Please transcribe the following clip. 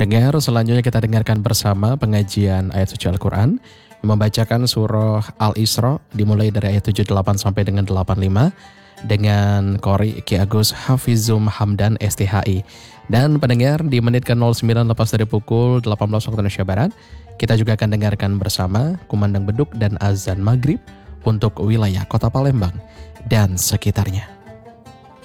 Pendengar, selanjutnya kita dengarkan bersama pengajian ayat suci Al-Quran yang membacakan surah Al-Isra dimulai dari ayat 78 sampai dengan 85 dengan Qori Ki Agus Hafizum Hamdan STHI. Dan pendengar, di menit ke-09 lepas dari pukul 18 waktu Indonesia Barat, kita juga akan dengarkan bersama kumandang beduk dan azan maghrib untuk wilayah Kota Palembang dan sekitarnya.